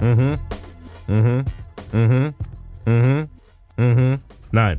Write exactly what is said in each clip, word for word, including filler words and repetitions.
Mhm. Mhm. Mhm. Mhm. Mhm. Nein.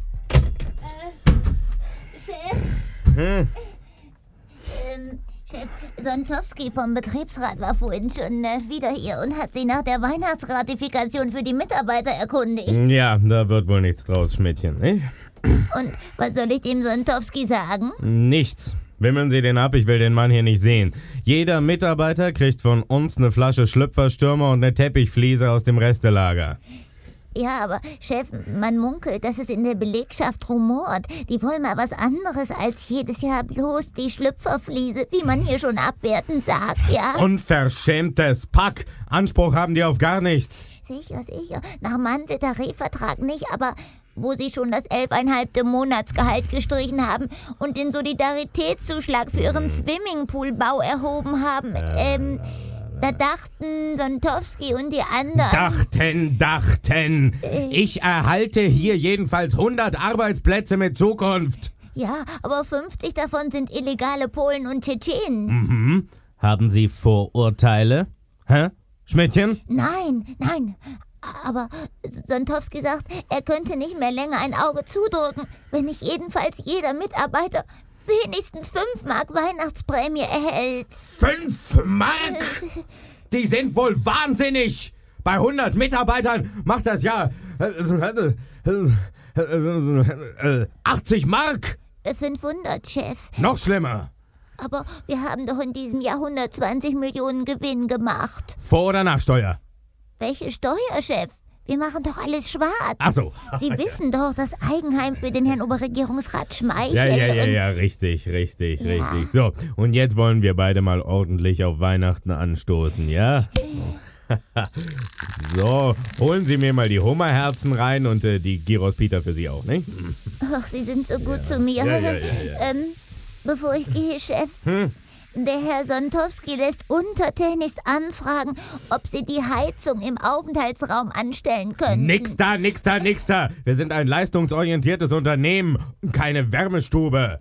Chef? Hm. Ähm, Chef, Sontowski vom Betriebsrat war vorhin schon äh, wieder hier und hat sich nach der Weihnachtsgratifikation für die Mitarbeiter erkundigt. Ja, da wird wohl nichts draus, Schmidtchen, nicht? Und was soll ich dem Sontowski sagen? Nichts. Wimmeln Sie den ab, ich will den Mann hier nicht sehen. Jeder Mitarbeiter kriegt von uns eine Flasche Schlüpferstürmer und eine Teppichfliese aus dem Restelager. Ja, aber Chef, man munkelt, dass es in der Belegschaft rumort. Die wollen mal was anderes als jedes Jahr bloß die Schlüpferfliese, wie man hier schon abwertend sagt, ja? Unverschämtes Pack. Anspruch haben die auf gar nichts. Sicher, sicher. Nach Manteltarifvertrag nicht, aber wo sie schon das elfeinhalbte Monatsgehalt gestrichen haben und den Solidaritätszuschlag für ihren Swimmingpoolbau erhoben haben, ähm... Da dachten Sontowski und die anderen... Dachten, dachten. Ich erhalte hier jedenfalls hundert Arbeitsplätze mit Zukunft. Ja, aber fünfzig davon sind illegale Polen und Tschetschenen. Mhm. Haben Sie Vorurteile? Hä? Schmidtchen? Nein, nein. Aber Sontowski sagt, er könnte nicht mehr länger ein Auge zudrücken, wenn nicht jedenfalls jeder Mitarbeiter wenigstens fünf Mark Weihnachtsprämie erhält. Fünf Mark? Die sind wohl wahnsinnig. Bei hundert Mitarbeitern macht das ja achtzig Mark. fünfhundert, Chef. Noch schlimmer. Aber wir haben doch in diesem Jahr hundertzwanzig Millionen Gewinn gemacht. Vor- oder Nachsteuer? Welche Steuer, Chef? Wir machen doch alles schwarz. Ach so. Sie wissen doch, das Eigenheim für den Herrn Oberregierungsrat Schmeichel. Ja, ja, ja, ja, richtig, richtig, ja. richtig. So, und jetzt wollen wir beide mal ordentlich auf Weihnachten anstoßen, ja? So, holen Sie mir mal die Hummerherzen rein und äh, die Gyros Pita für Sie auch, ne? Ach, Sie sind so gut ja. zu mir. Ja, ja, ja, ja. Ähm, bevor ich gehe, Chef... Hm? Der Herr Sontowski lässt untertänigst anfragen, ob Sie die Heizung im Aufenthaltsraum anstellen können. Nix da, nix da, nix da. Wir sind ein leistungsorientiertes Unternehmen, keine Wärmestube.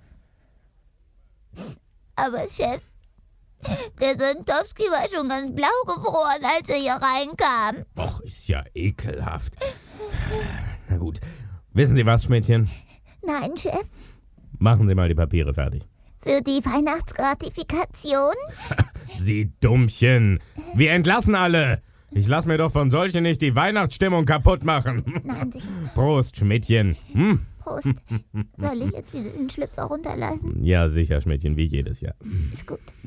Aber Chef, der Sontowski war schon ganz blau gefroren, als er hier reinkam. Och, ist ja ekelhaft. Na gut. Wissen Sie was, Schmidtchen? Nein, Chef. Machen Sie mal die Papiere fertig. Für die Weihnachtsgratifikation? Sie Dummchen. Wir entlassen alle. Ich lass mir doch von solchen nicht die Weihnachtsstimmung kaputt machen. Nein, sicher. Prost, Schmidtchen. Hm? Prost. Soll ich jetzt wieder den Schlüpfer runterlassen? Ja, sicher, Schmidtchen, wie jedes Jahr. Ist gut.